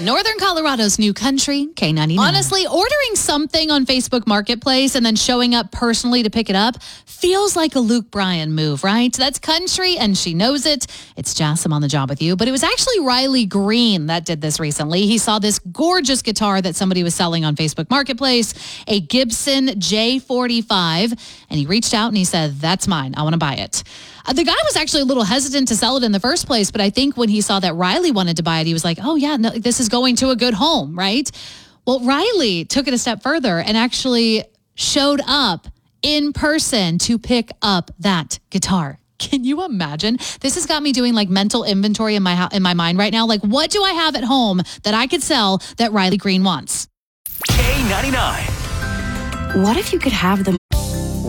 Northern Colorado's new country, K99. Honestly, ordering something on Facebook Marketplace and then showing up personally to pick it up feels like a Luke Bryan move, right? That's country and she knows it. It's Jess, I'm on the job with you. But it was actually Riley Green that did this recently. He saw this gorgeous guitar that somebody was selling on Facebook Marketplace, a Gibson J45, and he reached out and he said, "That's mine. I want to buy it." The guy was actually a little hesitant to sell it in the first place, but I think when he saw that Riley wanted to buy it, he was like, "Oh yeah, no, this is going to a good home," right? Well, Riley took it a step further and actually showed up in person to pick up that guitar. Can you imagine? This has got me doing like mental inventory in my mind right now. Like, what do I have at home that I could sell that Riley Green wants? K99. What if you could have them?